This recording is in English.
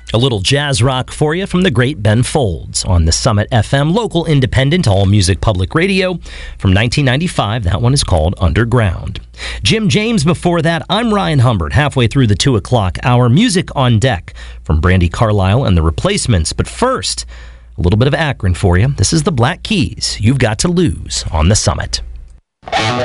A little jazz rock for you from the great Ben Folds on the Summit FM, local independent all-music public radio from 1995. That one is called Underground. Jim James before that. I'm Ryan Humbert, halfway through the 2 o'clock hour. Music on deck from Brandi Carlile and the Replacements. But first, a little bit of Akron for you. This is the Black Keys. You've Got to Lose on the Summit.